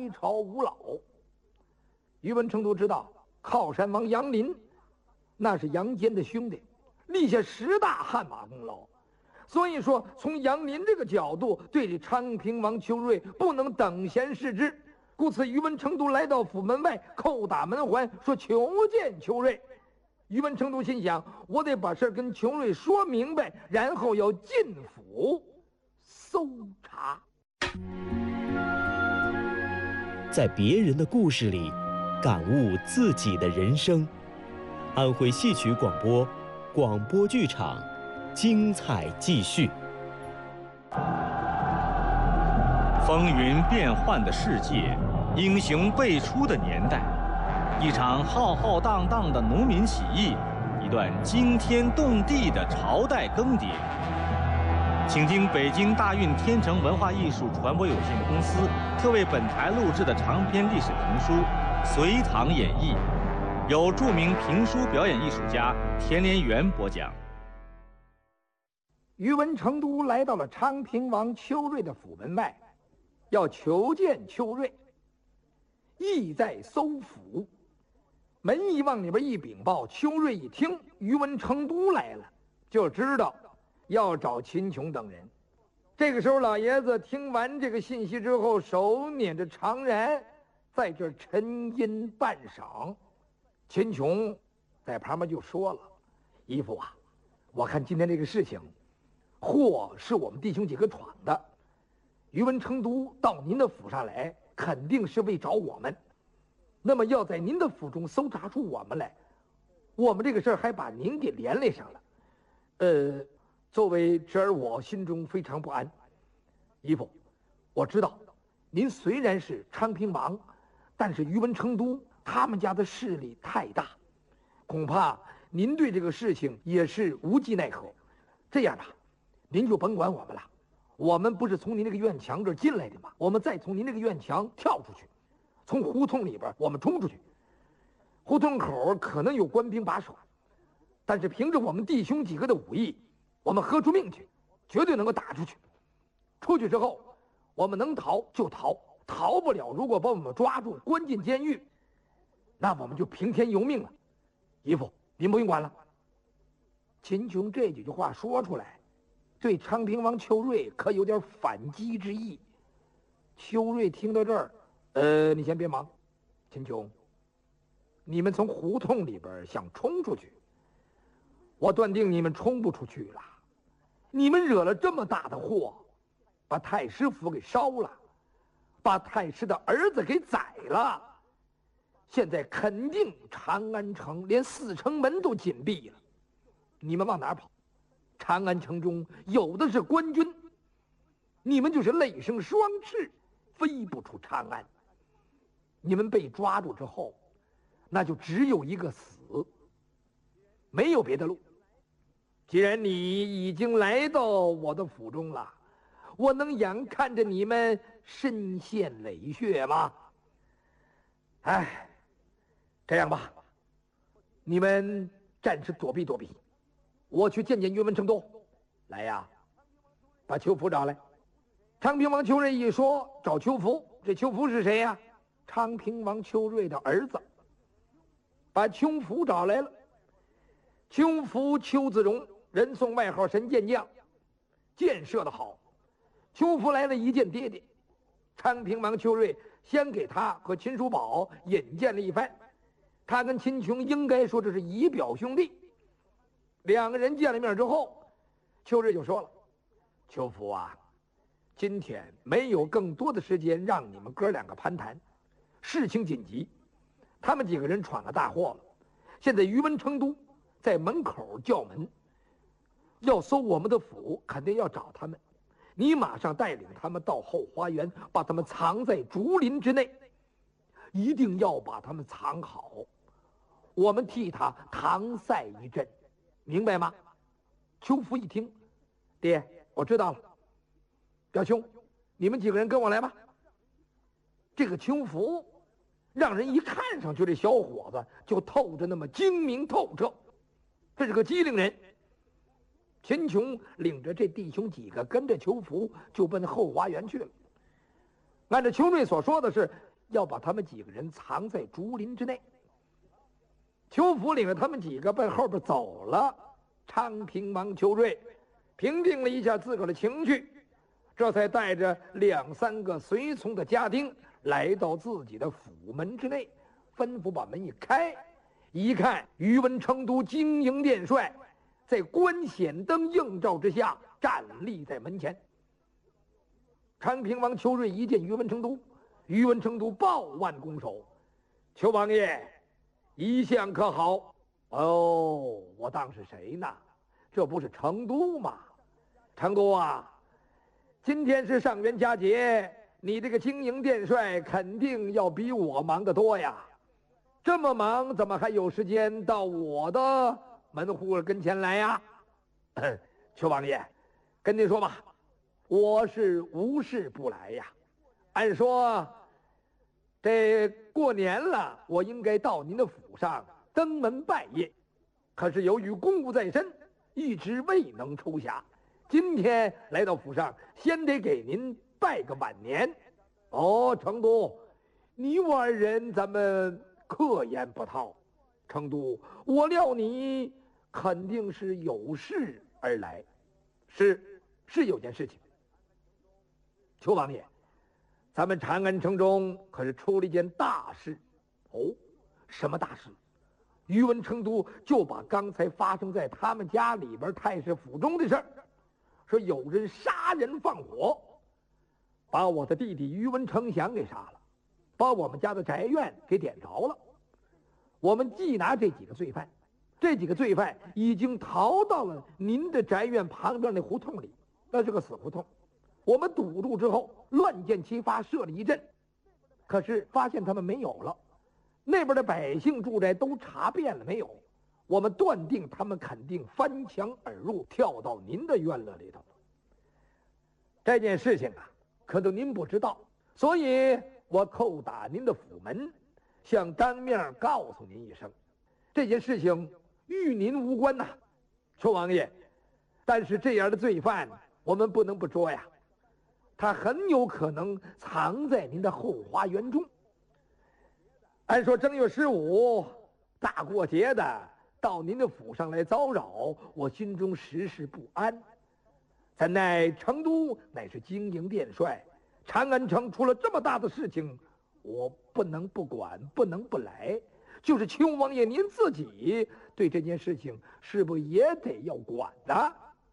来朝无老。宇文成都知道靠山王杨林那是杨坚的兄弟，立下10大汗马功劳，所以说从杨林这个角度对这昌平王邱瑞不能等闲视之，故此宇文成都来到府门外叩打门环，说求见邱瑞。宇文成都心想，我得把事跟邱瑞说明白，然后要进府搜查。 在别人的故事里感悟自己的人生。安徽戏曲广播，广播剧场，精彩继续。 风云变幻的世界，英雄辈出的年代，一场浩浩荡荡的农民起义，一段惊天动地的朝代更迭。请听北京大运天成文化艺术传播有限公司特为本台录制的长篇历史评书《隋唐演义》，由著名评书表演艺术家田连元播讲。 宇文成都来到了昌平王邱瑞的府门外，要求见邱瑞，意在搜府。门一往里边一禀报，邱瑞一听宇文成都来了，就知道要找秦琼等人。这个时候老爷子听完这个信息之后，手捻着长髯在这沉吟半晌。秦琼在旁边就说了，姨父啊，我看今天这个事情祸是我们弟兄几个闯的，宇文成都到您的府上来肯定是为找我们，那么要在您的府中搜查出我们来，我们这个事儿还把您给连累上了。作为侄儿，我心中非常不安。姨父，我知道您虽然是昌平王，但是宇文成都他们家的势力太大，恐怕您对这个事情也是无计奈何。这样吧，您就甭管我们了，我们不是从您这个院墙这儿进来的吗？我们再从您这个院墙跳出去，从胡同里边我们冲出去。胡同口可能有官兵把守，但是凭着我们弟兄几个的武艺，我们豁出命去，绝对能够打出去。出去之后，我们能逃就逃，逃不了，如果把我们抓住关进监狱，那我们就平天由命了。姨父，您不用管了。秦琼这几句话说出来，对昌平王邱瑞可有点反击之意。邱瑞听到这儿，你先别忙。秦琼，你们从胡同里边想冲出去，我断定你们冲不出去了。你们惹了这么大的祸，把太师府给烧了，把太师的儿子给宰了，现在肯定长安城连4城门都紧闭了，你们往哪儿跑？长安城中有的是官军，你们就是累生双翅，飞不出长安。你们被抓住之后，那就只有一个死，没有别的路。既然你已经来到我的府中了，我能眼看着你们身陷累血吗？哎，这样吧，你们暂时躲避躲避，我去见见宇文成都。来呀，把邱福找来。昌平王邱瑞一说找邱福，这邱福是谁呀？昌平王邱瑞的儿子。把邱福找来了。邱福邱子荣，人送外号神箭将，箭射得好。邱福来了一见爹爹，昌平王邱瑞先给他和秦叔宝引荐了一番，他跟秦琼应该说这是以表兄弟。2个人见了面之后，邱瑞就说了，邱福啊，今天没有更多的时间让你们哥2个攀谈，事情紧急，他们几个人闯了大祸了，现在宇文成都在门口叫门，要搜我们的府，肯定要找他们。你马上带领他们到后花园，把他们藏在竹林之内，一定要把他们藏好，我们替他搪塞一阵，明白吗？邱福一听，爹，我知道了。表兄，你们几个人跟我来吧。这个邱福让人一看上去，这小伙子就透着那么精明透彻，这是个机灵人。秦琼领着这弟兄几个跟着邱福就奔后花园去了。按照邱瑞所说的是， 要把他们几个人藏在竹林之内。邱福领着他们几个奔后边走了。昌平王邱瑞平定了一下自个儿的情绪，这才带着2、3个随从的家丁来到自己的府门之内，吩咐把门一开。一看，宇文成都精营殿帅在官显灯映照之下站立在门前。昌平王邱瑞一见宇文成都，宇文成都抱腕拱手：“邱王爷，一向可好？”“哦，我当是谁呢？这不是成都吗？成都啊，今天是上元佳节，你这个精营殿帅肯定要比我忙得多呀。这么忙，怎么还有时间到我的门户跟前来呀？”“邱王爷，跟您说吧，我是无事不来呀。按说这过年了，我应该到您的府上登门拜谒，可是由于公务在身，一直未能抽暇。今天来到府上，先得给您拜个晚年。”“哦，成都，你我二人咱们客言不套。成都，我料你肯定是有事而来。”“是有件事情。邱王爷，咱们长安城中可是出了一件大事。”“哦，什么大事？”宇文成都就把刚才发生在他们家里边太师府中的事儿，说有人杀人放火，把我的弟弟宇文丞相给杀了，把我们家的宅院给点着了。我们缉拿这几个罪犯，这几个罪犯已经逃到了您的宅院旁边那胡同里，那是个死胡同。我们堵住之后，乱箭齐发，射了一阵，可是发现他们没有了。那边的百姓住宅都查遍了没有，我们断定他们肯定翻墙而入，跳到您的院落里头。这件事情啊，可能您不知道，所以我叩打您的府门，想当面告诉您一声，这件事情与您无关呐。邱王爷，但是这样的罪犯我们不能不捉呀，他很有可能藏在您的后花园中。按说正月15大过节的到您的府上来骚扰，我心中时时不安。怎奈成都乃是精营殿帅，长安城出了这么大的事情，我不能不管，不能不来。就是邱王爷您自己对这件事情是不是也得要管呢？”“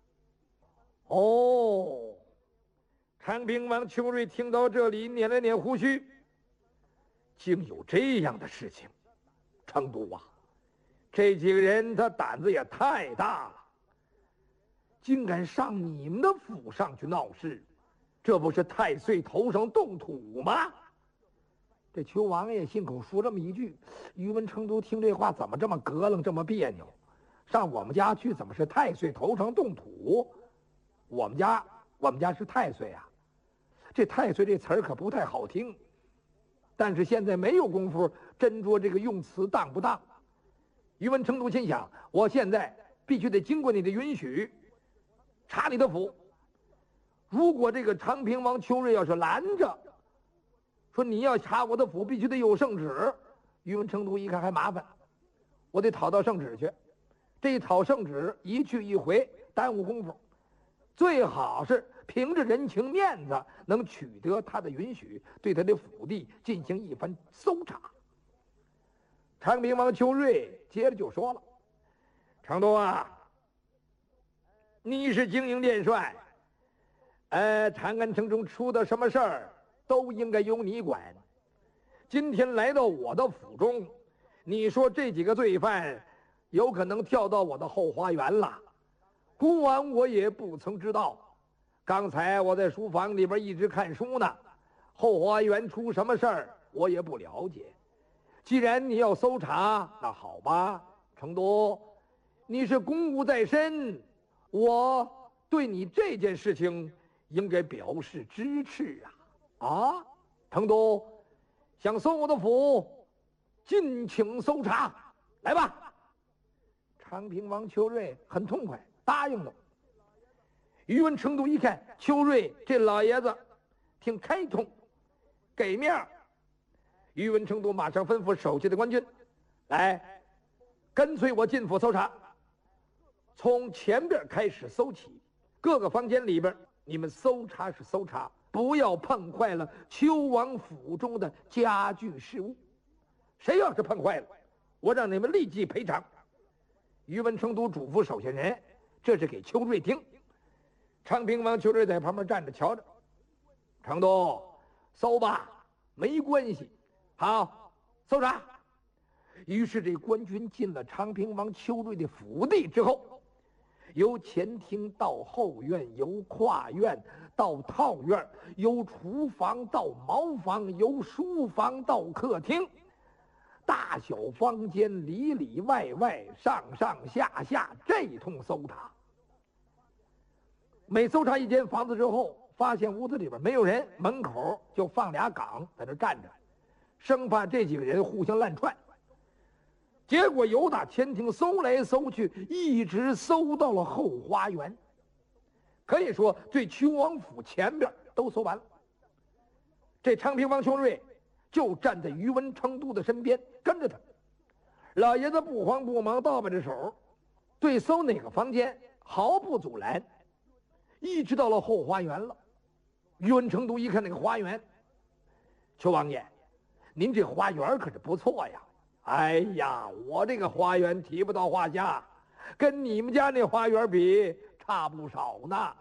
哦。”昌平王邱瑞听到这里，捻了捻胡须，竟有这样的事情。成都啊，这几个人他胆子也太大了，竟敢上你们的府上去闹事，这不是太岁头上动土吗？”这邱王爷信口说这么一句，宇文成都听这话怎么这么膈楞，这么别扭？上我们家去怎么是太岁头上动土？我们家是太岁啊，这太岁这词儿可不太好听，但是现在没有功夫斟酌这个用词当不当。宇文成都心想，我现在必须得经过你的允许查你的府。如果这个长平王邱瑞要是拦着说你要查我的府，必须得有圣旨，宇文成都一看还麻烦，我得讨到圣旨去。这一讨圣旨，一去一回，耽误功夫。最好是凭着人情面子，能取得他的允许，对他的府地进行一番搜查。长平王邱瑞接着就说了：“成都啊，你是精营殿帅，长安城中出的什么事儿都应该由你管。今天来到我的府中，你说这几个罪犯有可能跳到我的后花园了，孤王我也不曾知道。刚才我在书房里边一直看书呢，后花园出什么事儿我也不了解。既然你要搜查，那好吧，成都，你是公务在身，我对你这件事情应该表示支持啊！啊，成都，想搜我的府，尽请搜查，来吧！”长平王邱瑞很痛快，答应了。宇文成都一看，邱瑞这老爷子挺开通，给面儿， 宇文成都马上吩咐手下的官军，来，跟随我进府搜查，从前边开始搜起，各个房间里边你们搜查是搜查，不要碰坏了邱王府中的家具事务，谁要是碰坏了，我让你们立即赔偿。宇文成都嘱咐手下人，这是给邱瑞听。昌平王邱瑞在旁边站着瞧着。成都，搜吧，没关系。好，搜查。于是这官军进了昌平王邱瑞的府邸之后，由前厅到后院，由跨院到套院，由厨房到茅房，由书房到客厅，大小房间里里外外，上上下下，这一通搜查。每搜查一间房子之后，发现屋子里边没有人，门口就放俩岗在那站着，生怕这几个人互相乱窜。结果由打前厅搜来搜去，一直搜到了后花园，可以说对邱王府前边都搜完了。这昌平王邱瑞就站在宇文成都的身边跟着他。老爷子不慌不忙，倒摆着手，对搜哪个房间毫不阻拦，一直到了后花园了。宇文成都一看那个花园，邱王爷，您这花园可是不错呀。哎呀，我这个花园提不到话下，跟你们家那花园比差不少呢。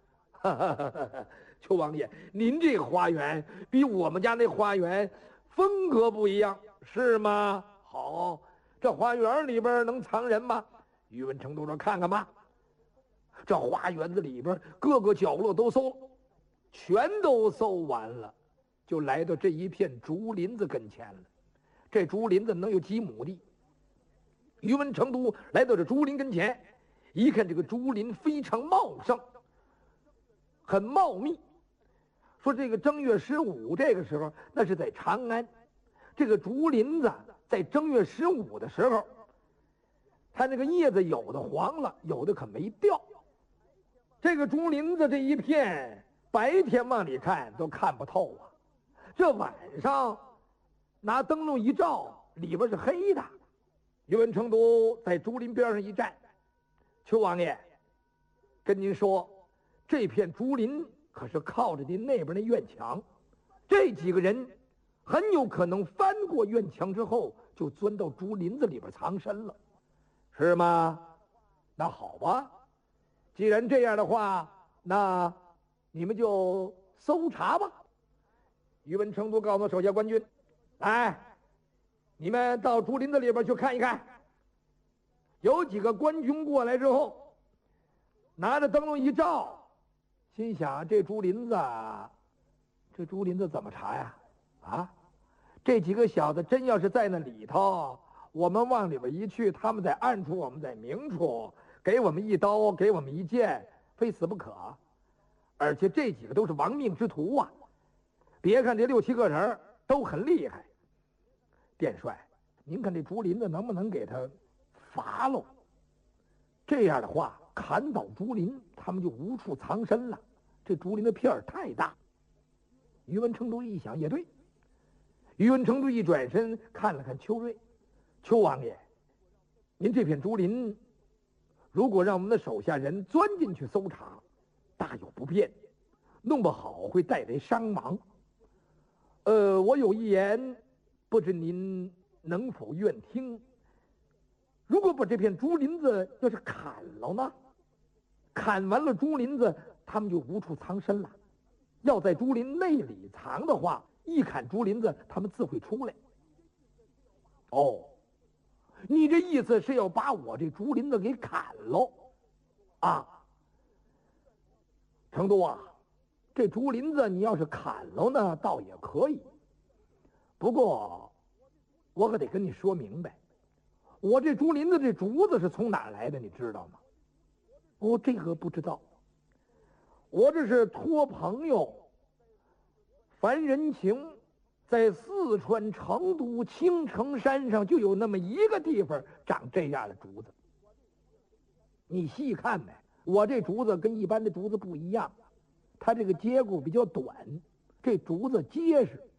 邱王爷，您这个花园比我们家那花园风格不一样，是吗？好，这花园里边能藏人吗？宇文成都说：“看看吧。”这花园子里边各个角落都搜，全都搜完了，就来到这一片竹林子跟前了。这竹林子能有几亩地？宇文成都来到这竹林跟前，一看这个竹林非常茂盛，很茂密。说这个正月15这个时候，那是在长安，这个竹林子在正月15的时候，它那个叶子有的黄了，有的可没掉。这个竹林子这一片，白天往里看都看不透啊，这晚上拿灯笼一照，里边是黑的。宇文成都在竹林边上一站，邱王爷，跟您说，这片竹林可是靠着您那边那院墙，这几个人很有可能翻过院墙之后，就钻到竹林子里边藏身了，是吗？那好吧，既然这样的话，那你们就搜查吧。宇文成都告诉手下官军，来，你们到竹林子里边去看一看。有几个官军过来之后，拿着灯笼一照，心想这竹林子怎么查呀？啊，这几个小子真要是在那里头，我们往里边一去，他们在暗处，我们在明处，给我们一刀，给我们一剑，非死不可。而且这几个都是亡命之徒啊！别看这6、7个人都很厉害，殿帅，您看这竹林子能不能给他伐喽？这样的话，砍倒竹林，他们就无处藏身了。这竹林的片儿太大。宇文成都一想也对，宇文成都一转身看了看邱瑞，邱王爷，您这片竹林，如果让我们的手下人钻进去搜查，大有不便，弄不好会带来伤亡。我有一言，不知您能否愿听？如果把这片竹林子要是砍了呢？砍完了竹林子，他们就无处藏身了。要在竹林内里藏的话，一砍竹林子，他们自会出来。哦，你这意思是要把我这竹林子给砍喽？啊，成都啊，这竹林子你要是砍了呢，倒也可以。不过，我可得跟你说明白，我这竹林子这竹子是从哪儿来的，你知道吗？哦，这个不知道。我这是托朋友樊人情，在四川成都青城山上就有那么一个地方长这样的竹子。你细看呗，我这竹子跟一般的竹子不一样，它这个节骨比较短，这竹子结实，